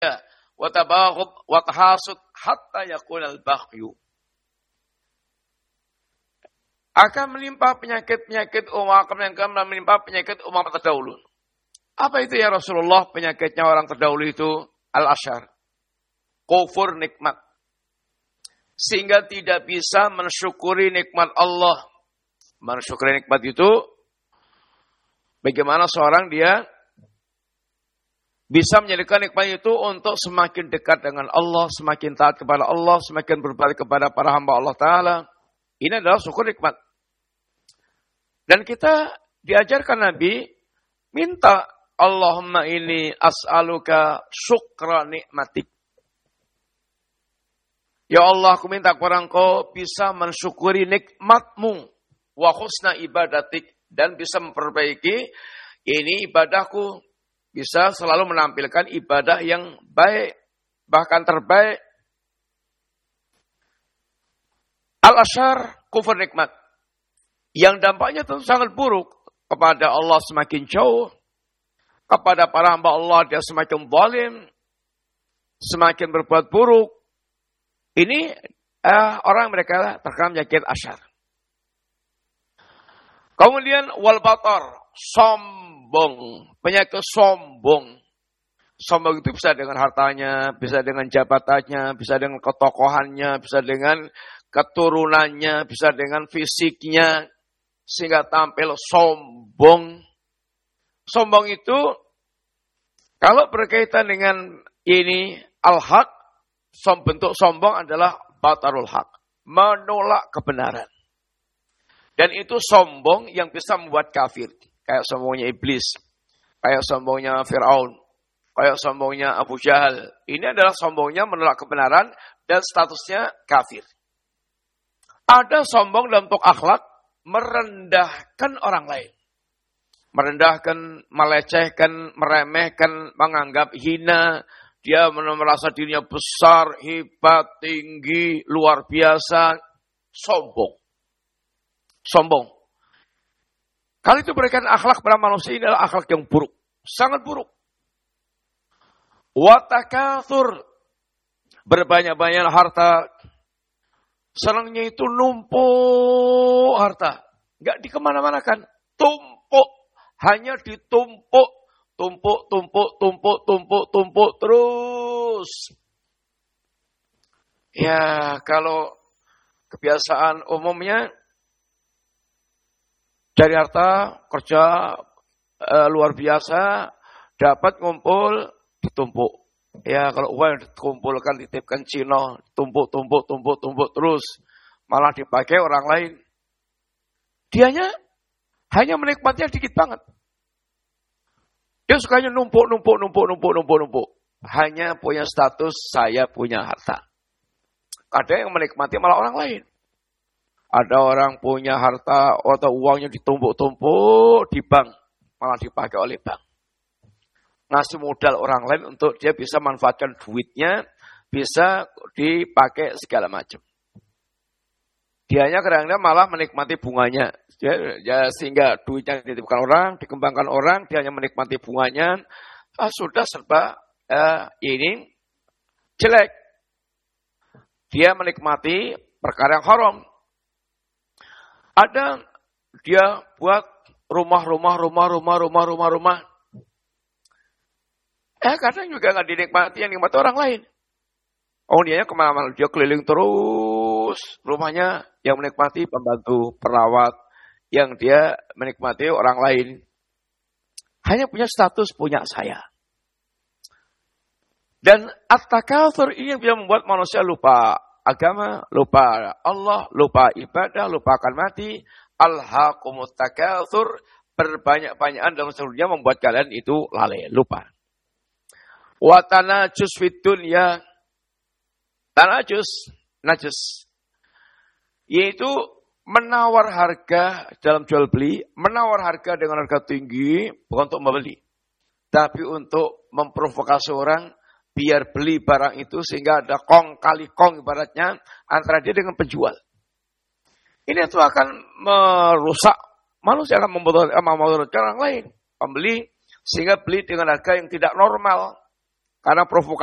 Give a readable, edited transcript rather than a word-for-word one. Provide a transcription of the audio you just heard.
wa tabaghud wa tahasud hatta yakuna al-baghyu. Akan melimpah penyakit-penyakit umat, akan melimpah penyakit umat terdahulu. Apa itu ya Rasulullah? Penyakitnya orang terdahulu itu al-ashar, kufur nikmat, sehingga tidak bisa mensyukuri nikmat Allah. Mensyukuri nikmat itu bagaimana seorang dia bisa menjadikan nikmat itu untuk semakin dekat dengan Allah, semakin taat kepada Allah, semakin berbalik kepada para hamba Allah Ta'ala. Ini adalah syukur nikmat. Dan kita diajarkan Nabi, minta Allahumma ini as'aluka syukra nikmatik. Ya Allah, aku minta kepada Engkau bisa mensyukuri nikmatmu, wa husna ibadatik, dan bisa memperbaiki ini ibadahku, bisa selalu menampilkan ibadah yang baik, bahkan terbaik. Al-ashar, kufur nikmat, yang dampaknya tentu sangat buruk. Kepada Allah semakin jauh, kepada para hamba Allah dia semakin zalim, semakin berbuat buruk. Ini orang mereka terkena penyakit ashar. Kemudian wal batar, sombong, penyakit sombong. Sombong itu bisa dengan hartanya, bisa dengan jabatannya, bisa dengan ketokohannya, bisa dengan keturunannya, bisa dengan fisiknya, sehingga tampil sombong. Sombong itu kalau berkaitan dengan ini al-haq, bentuk sombong adalah batarul haq, menolak kebenaran. Dan itu sombong yang bisa membuat kafir, kayak sombongnya iblis, kayak sombongnya Fir'aun, kayak sombongnya Abu Jahal. Ini adalah sombongnya menolak kebenaran dan statusnya kafir. Ada sombong dalam bentuk akhlak, merendahkan orang lain. Merendahkan, melecehkan, meremehkan, menganggap hina. Dia merasa dirinya besar, hebat, tinggi, luar biasa. Sombong. Sombong. Kalau itu berikan akhlak pada manusia, ini adalah akhlak yang buruk. Sangat buruk. Watakathur, berbanyak-banyak harta. Senangnya itu numpuk harta. Enggak dikemana-manakan. Tumpuk. Hanya ditumpuk. Tumpuk terus. Ya, kalau kebiasaan umumnya cari harta, kerja luar biasa, dapat ngumpul, ditumpuk. Ya, kalau uang dikumpulkan, dititipkan Cina, tumpuk terus. Malah dipakai orang lain. Dianya hanya menikmatinya dikit banget. Dia sukanya numpuk. Hanya punya status, saya punya harta. Ada yang menikmati malah orang lain. Ada orang punya harta atau uangnya ditumpuk-tumpuk di bank. Malah dipakai oleh bank. Ngasih modal orang lain untuk dia bisa manfaatkan duitnya, bisa dipakai segala macam. Dianya kadang-kadang malah menikmati bunganya. Ya, sehingga duitnya dititipkan orang, dikembangkan orang, dia hanya menikmati bunganya. Sudah serba ini jelek. Dia menikmati perkara yang haram. Ada dia buat rumah. Kadang juga nggak dinikmati, yang nikmati orang lain. Dia kemana-mana, dia keliling terus. Rumahnya yang menikmati pembantu, perawat, yang dia menikmati orang lain. Hanya punya status, punya saya. Dan at-takatsur ini yang bisa membuat manusia lupa agama, lupa Allah, lupa ibadah, lupa akan mati. Alhaqumut takatsur, berbanyak-banyakan dalam seluruhnya membuat kalian itu lalai, lupa. Wa tanajus fid dunya, najis, yaitu menawar harga dalam jual beli, menawar harga dengan harga tinggi, bukan untuk membeli, tapi untuk memprovokasi orang biar beli barang itu, sehingga ada kong kali kong ibaratnya antara dia dengan penjual. Ini itu akan merusak manusia, akan memudaratkan orang lain, pembeli, sehingga beli dengan harga yang tidak normal. Karena provokasi